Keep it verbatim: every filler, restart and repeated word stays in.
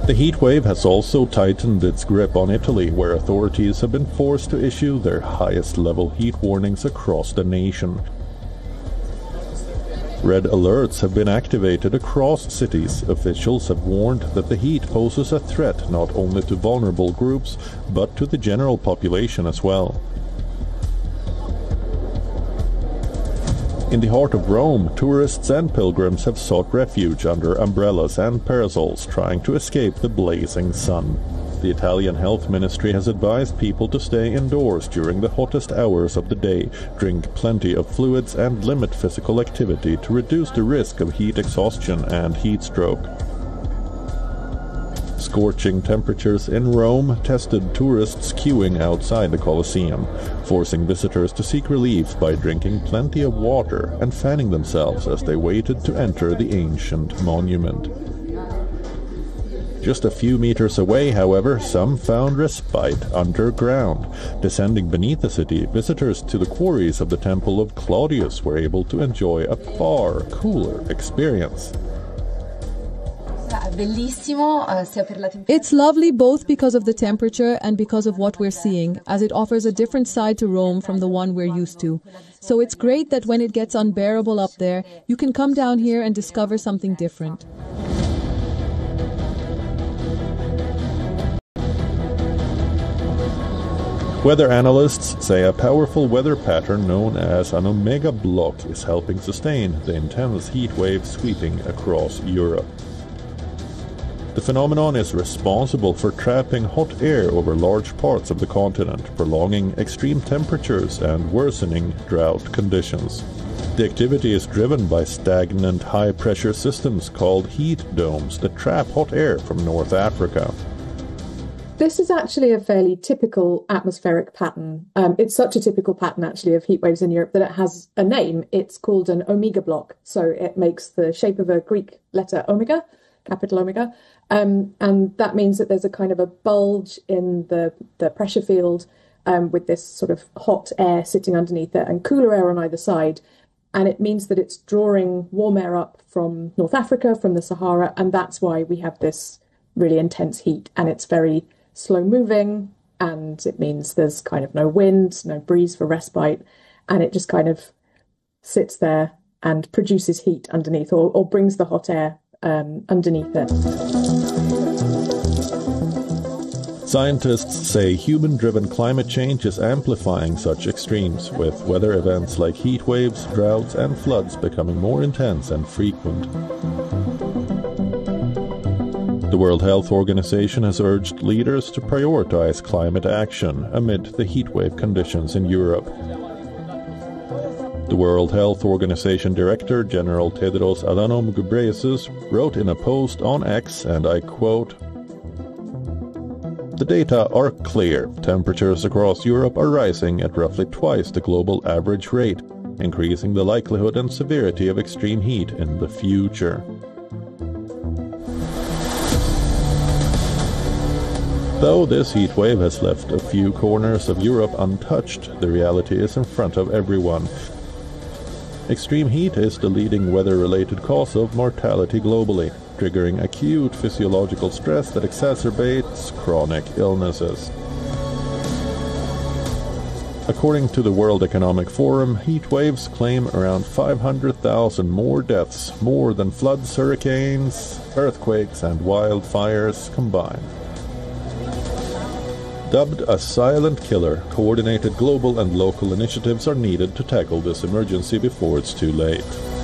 The heatwave has also tightened its grip on Italy, where authorities have been forced to issue their highest-level heat warnings across the nation. Red alerts have been activated across cities. Officials have warned that the heat poses a threat not only to vulnerable groups, but to the general population as well. In the heart of Rome, tourists and pilgrims have sought refuge under umbrellas and parasols, trying to escape the blazing sun. The Italian health ministry has advised people to stay indoors during the hottest hours of the day, drink plenty of fluids and limit physical activity to reduce the risk of heat exhaustion and heat stroke. Scorching temperatures in Rome tested tourists queuing outside the Colosseum, forcing visitors to seek relief by drinking plenty of water and fanning themselves as they waited to enter the ancient monument. Just a few meters away, however, some found respite underground. Descending beneath the city, visitors to the quarries of the Temple of Claudius were able to enjoy a far cooler experience. It's lovely both because of the temperature and because of what we're seeing, as it offers a different side to Rome from the one we're used to. So it's great that when it gets unbearable up there, you can come down here and discover something different. Weather analysts say a powerful weather pattern known as an omega block is helping sustain the intense heat wave sweeping across Europe. The phenomenon is responsible for trapping hot air over large parts of the continent, prolonging extreme temperatures and worsening drought conditions. The activity is driven by stagnant high-pressure systems called heat domes that trap hot air from North Africa. This is actually a fairly typical atmospheric pattern. Um, it's such a typical pattern, actually, of heat waves in Europe that it has a name. It's called an omega block. So it makes the shape of a Greek letter omega, capital omega. Um, and that means that there's a kind of a bulge in the, the pressure field um, with this sort of hot air sitting underneath it and cooler air on either side. And it means that it's drawing warm air up from North Africa, from the Sahara. And that's why we have this really intense heat. And it's very slow moving, and it means there's kind of no wind, no breeze for respite, and it just kind of sits there and produces heat underneath, or, or brings the hot air um, underneath it. Scientists say human-driven climate change is amplifying such extremes, with weather events like heat waves, droughts, and floods becoming more intense and frequent. The World Health Organization has urged leaders to prioritize climate action amid the heatwave conditions in Europe. The World Health Organization Director General Tedros Adhanom Ghebreyesus wrote in a post on X, and I quote, "The data are clear. Temperatures across Europe are rising at roughly twice the global average rate, increasing the likelihood and severity of extreme heat in the future." Though this heatwave has left a few corners of Europe untouched, the reality is in front of everyone. Extreme heat is the leading weather-related cause of mortality globally, triggering acute physiological stress that exacerbates chronic illnesses. According to the World Economic Forum, heat waves claim around five hundred thousand more deaths, more than floods, hurricanes, earthquakes, and wildfires combined. Dubbed a silent killer, coordinated global and local initiatives are needed to tackle this emergency before it's too late.